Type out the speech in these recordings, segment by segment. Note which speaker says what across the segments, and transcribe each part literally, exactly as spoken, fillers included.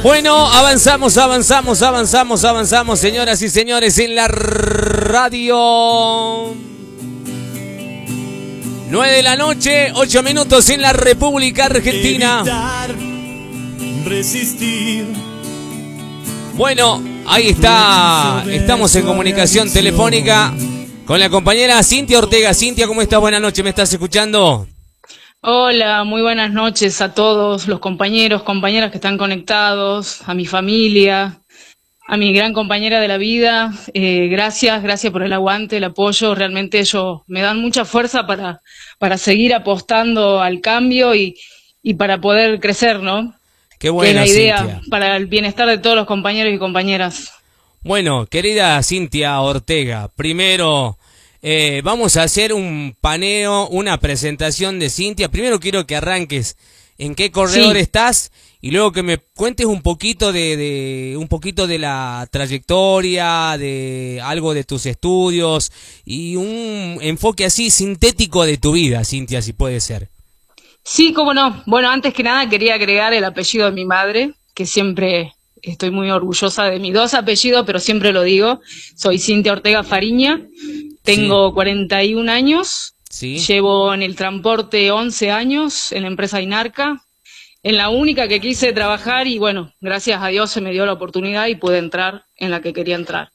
Speaker 1: Bueno, avanzamos, avanzamos, avanzamos, avanzamos, señoras y señores, en la radio. nueve de la noche, ocho minutos en la República Argentina.
Speaker 2: Evitar, resistir.
Speaker 1: Bueno, ahí está. Estamos en comunicación telefónica con la compañera Cintia Ortega. Cintia, ¿cómo estás? Buenas noches, ¿me estás escuchando?
Speaker 3: Hola, muy buenas noches a todos los compañeros, compañeras que están conectados, a mi familia, a mi gran compañera de la vida. Eh, gracias, gracias por el aguante, el apoyo. Realmente ellos me dan mucha fuerza para, para seguir apostando al cambio y, y para poder crecer, ¿no?
Speaker 1: Qué bueno,
Speaker 3: que es la idea,
Speaker 1: Cintia.
Speaker 3: para el bienestar de todos los compañeros y compañeras.
Speaker 1: Bueno, querida Cintia Ortega, primero eh, vamos a hacer un paneo, una presentación de Cintia. Primero quiero que arranques en qué corredor
Speaker 3: Sí.
Speaker 1: estás y luego que me cuentes un poquito de, de un poquito de la trayectoria, de algo de tus estudios y un enfoque así sintético de tu vida, Cintia, si puede ser.
Speaker 3: Sí, cómo no. Bueno, antes que nada quería agregar el apellido de mi madre, que siempre estoy muy orgullosa de mis dos apellidos, pero siempre lo digo. Soy Cintia Ortega Fariña, tengo
Speaker 1: Sí.
Speaker 3: cuarenta y un años,
Speaker 1: Sí.
Speaker 3: llevo en el transporte once años en la empresa Inarca, en la única que quise trabajar y bueno, gracias a Dios se me dio la oportunidad y pude entrar en la que quería entrar.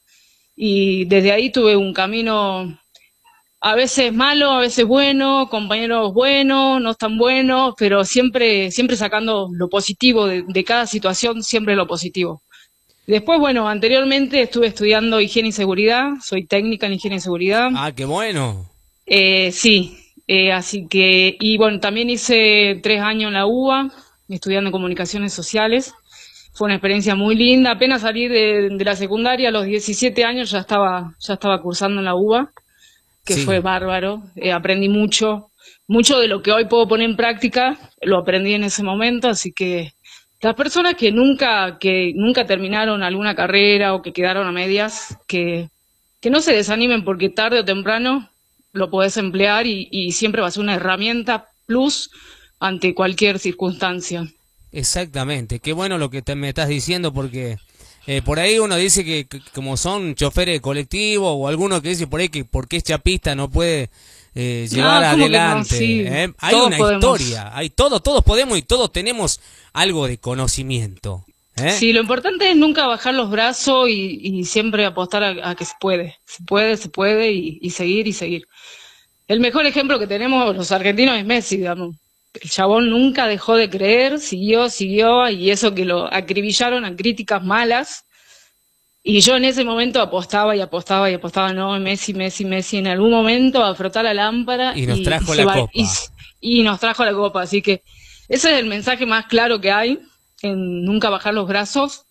Speaker 3: Y desde ahí tuve un camino a veces malo, a veces bueno, compañeros buenos, no tan buenos, pero siempre, siempre sacando lo positivo de, de cada situación, siempre lo positivo. Después, bueno, anteriormente estuve estudiando higiene y seguridad, soy técnica en higiene y seguridad.
Speaker 1: Ah, qué bueno.
Speaker 3: Eh, sí, eh, así que, y bueno, también hice tres años en la U B A, estudiando comunicaciones sociales. Fue una experiencia muy linda. Apenas salí de, de la secundaria, a los diecisiete años ya estaba, ya estaba cursando en la U B A, que
Speaker 1: Sí.
Speaker 3: fue bárbaro. Eh, aprendí mucho, mucho de lo que hoy puedo poner en práctica, lo aprendí en ese momento, así que las personas que nunca, que nunca terminaron alguna carrera o que quedaron a medias, que, que no se desanimen porque tarde o temprano lo podés emplear y, y siempre va a ser una herramienta plus ante cualquier circunstancia.
Speaker 1: Exactamente, qué bueno lo que te, me estás diciendo porque eh, por ahí uno dice que, que como son choferes de colectivo o alguno que dice por ahí que porque es chapista no puede eh, llevar
Speaker 3: Ah, ¿cómo que no?
Speaker 1: adelante.
Speaker 3: Sí,
Speaker 1: ¿eh? Hay
Speaker 3: todos
Speaker 1: una
Speaker 3: podemos.
Speaker 1: historia, hay todo, todos podemos y todos tenemos algo de conocimiento. ¿eh?
Speaker 3: Sí, lo importante es nunca bajar los brazos y, y siempre apostar a, a que se puede, se puede, se puede y, y seguir y seguir. El mejor ejemplo que tenemos los argentinos es Messi, digamos. El chabón nunca dejó de creer, siguió, siguió, y eso que lo acribillaron a críticas malas. Y yo en ese momento apostaba y apostaba y apostaba, no, Messi, Messi, Messi, en algún momento a frotar la lámpara.
Speaker 1: Y nos trajo
Speaker 3: y
Speaker 1: la
Speaker 3: se va-
Speaker 1: copa.
Speaker 3: Y, y nos trajo la copa, así que ese es el mensaje más claro que hay, en nunca bajar los brazos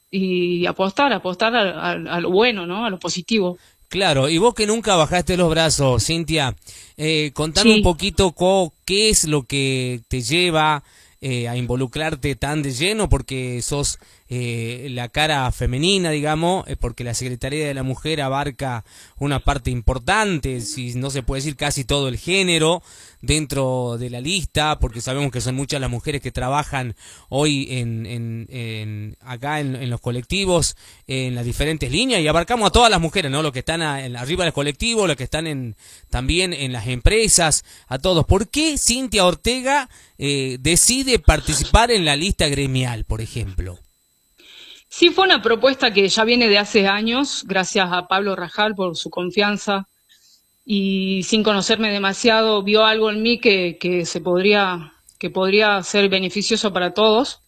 Speaker 3: y apostar, apostar a, a, a lo bueno, ¿no? A lo positivo.
Speaker 1: Claro, y vos que nunca bajaste los brazos, Cintia, eh, contame
Speaker 3: Sí.
Speaker 1: un poquito co, qué es lo que te lleva eh, a involucrarte tan de lleno, porque sos eh, la cara femenina, digamos, eh, porque la Secretaría de la Mujer abarca una parte importante, si no se puede decir casi todo el género dentro de la lista, porque sabemos que son muchas las mujeres que trabajan hoy en, en, en acá en, en los colectivos, en las diferentes líneas, y abarcamos a todas las mujeres, ¿no? Los que están a, en, arriba del colectivo, los que están en, también en las empresas, a todos. ¿Por qué Cintia Ortega eh, decide participar en la lista gremial, por ejemplo?
Speaker 3: Sí, fue una propuesta que ya viene de hace años, gracias a Pablo Rajal por su confianza y sin conocerme demasiado vio algo en mí que, que se podría, que podría ser beneficioso para todos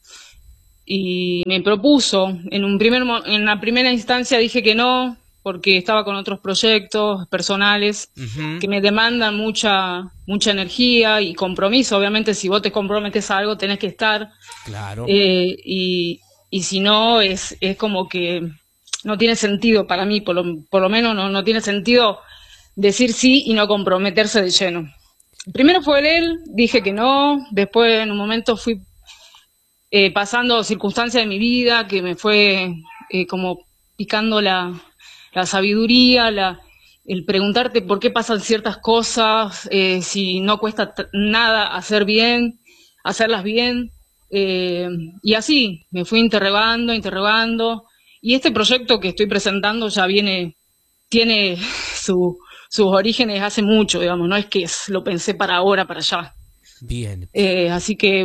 Speaker 3: y me propuso. En un primer, mo- en la primera instancia dije que no porque estaba con otros proyectos personales
Speaker 1: Uh-huh.
Speaker 3: que me demandan mucha, mucha energía y compromiso. Obviamente, si vos te comprometes a algo, tenés que estar.
Speaker 1: Claro.
Speaker 3: Eh, y, y si no, es, es como que no tiene sentido para mí, por lo, por lo menos no, no tiene sentido decir sí y no comprometerse de lleno. Primero fue él, dije que no, después en un momento fui eh, pasando circunstancias de mi vida que me fue eh, como picando la, la sabiduría, la, el preguntarte por qué pasan ciertas cosas, eh, si no cuesta t- nada hacer bien, hacerlas bien. Eh, y así, me fui interrogando, interrogando, y este proyecto que estoy presentando ya viene, tiene su, sus orígenes hace mucho, digamos, no es que es- lo pensé para ahora, para allá.
Speaker 1: Bien.
Speaker 3: Eh, así que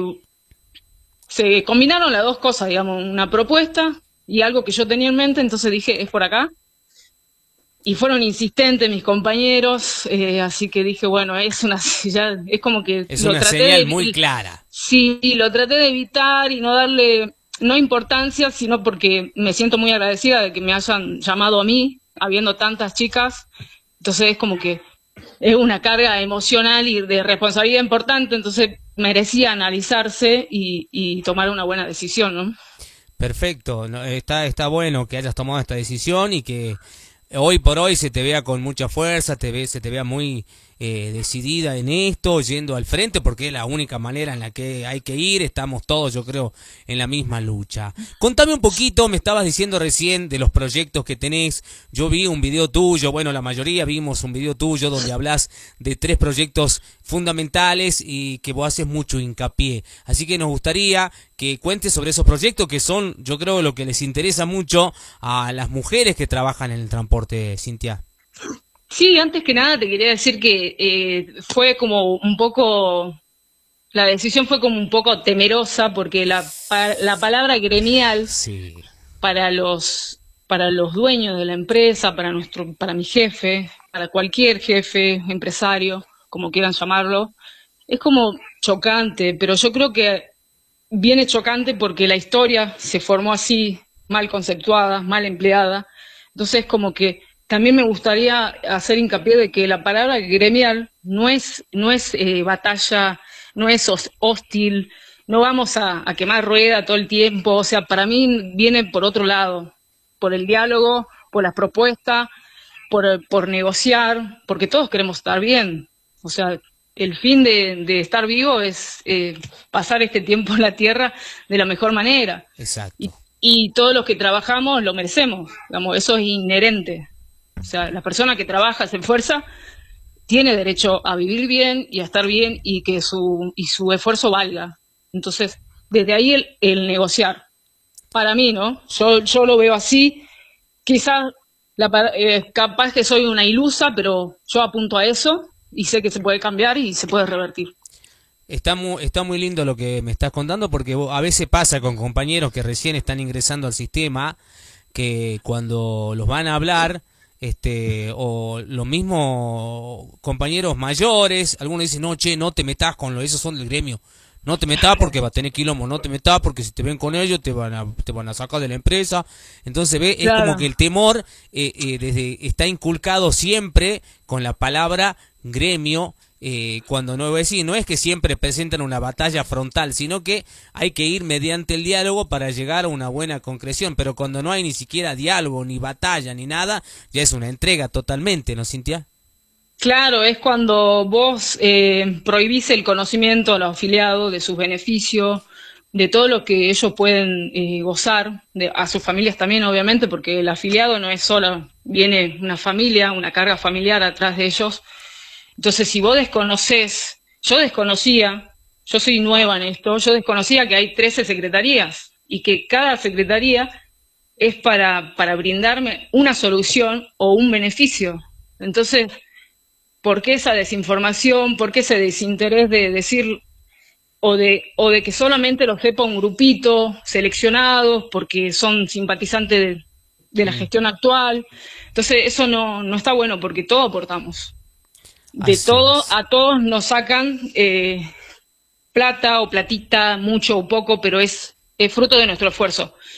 Speaker 3: se combinaron las dos cosas, digamos, una propuesta y algo que yo tenía en mente, entonces dije, es por acá. Y fueron insistentes mis compañeros, eh, así que dije, bueno, es una, ya, es como que
Speaker 1: Es
Speaker 3: lo
Speaker 1: una
Speaker 3: traté
Speaker 1: señal muy
Speaker 3: de,
Speaker 1: clara.
Speaker 3: sí, lo traté de evitar y no darle, no importancia, sino porque me siento muy agradecida de que me hayan llamado a mí, habiendo tantas chicas. Entonces es como que es una carga emocional y de responsabilidad importante, entonces merecía analizarse y, y tomar una buena decisión, ¿no?
Speaker 1: Perfecto, no, está, está bueno que hayas tomado esta decisión y que hoy por hoy se te vea con mucha fuerza, te ve, se te vea muy eh, decidida en esto, yendo al frente, porque es la única manera en la que hay que ir, estamos todos, yo creo, en la misma lucha. Contame un poquito, me estabas diciendo recién de los proyectos que tenés, yo vi un video tuyo, bueno, la mayoría vimos un video tuyo donde hablas de tres proyectos fundamentales y que vos haces mucho hincapié, así que nos gustaría que cuentes sobre esos proyectos que son, yo creo, lo que les interesa mucho a las mujeres que trabajan en el transporte, Cintia.
Speaker 3: Sí, antes que nada te quería decir que eh, fue como un poco, la decisión fue como un poco temerosa porque la, pa- la palabra gremial
Speaker 1: Sí,
Speaker 3: para los, para los dueños de la empresa, para nuestro, para mi jefe, para cualquier jefe, empresario, como quieran llamarlo, es como chocante, pero yo creo que viene chocante porque la historia se formó así, mal conceptuada, mal empleada. Entonces, como que también me gustaría hacer hincapié de que la palabra gremial no es, no es eh, batalla, no es hos- hostil, no vamos a, a quemar rueda todo el tiempo. O sea, para mí viene por otro lado, por el diálogo, por las propuestas, por, por negociar, porque todos queremos estar bien. O sea, el fin de, de estar vivo es eh, pasar este tiempo en la Tierra de la mejor manera. Y,
Speaker 1: exacto.
Speaker 3: y todos los que trabajamos lo merecemos, digamos, eso es inherente. O sea, la persona que trabaja, se esfuerza, tiene derecho a vivir bien y a estar bien y que su, y su esfuerzo valga. Entonces, desde ahí el, el negociar. Para mí, ¿no? Yo, yo lo veo así. Quizás la, eh, capaz que soy una ilusa, pero yo apunto a eso y sé que se puede cambiar y se puede revertir.
Speaker 1: Está muy, está muy lindo lo que me estás contando porque vos- a veces pasa con compañeros que recién están ingresando al sistema que cuando los van a hablar, este, o los mismos compañeros mayores, algunos dicen, no, che, no te metas con lo, esos son del gremio, no te metas porque va a tener quilombo, no te metas porque si te ven con ellos te van a, te van a sacar de la empresa. Entonces ve, es como
Speaker 3: Claro,
Speaker 1: que el temor eh, eh, desde, está inculcado siempre con la palabra gremio, eh, cuando no, decir, no es que siempre presentan una batalla frontal, sino que hay que ir mediante el diálogo para llegar a una buena concreción, pero cuando no hay ni siquiera diálogo, ni batalla, ni nada, ya es una entrega totalmente, ¿no, Cintia?
Speaker 3: claro, es cuando vos eh, prohibís el conocimiento a los afiliados de sus beneficios, de todo lo que ellos pueden eh, gozar, de, a sus familias también, obviamente, porque el afiliado no es solo, viene una familia, una carga familiar atrás de ellos. Entonces, si vos desconocés, yo desconocía, yo soy nueva en esto, yo desconocía que hay trece secretarías y que cada secretaría es para, para brindarme una solución o un beneficio. Entonces, ¿por qué esa desinformación? ¿Por qué ese desinterés de decir o de, o de que solamente lo sepa un grupito seleccionados porque son simpatizantes de, de la
Speaker 1: Mm,
Speaker 3: gestión actual? Entonces, eso no, no está bueno porque todos aportamos. De
Speaker 1: así
Speaker 3: todo,
Speaker 1: es.
Speaker 3: a todos nos sacan eh, plata o platita, mucho o poco, pero es, es fruto de nuestro esfuerzo.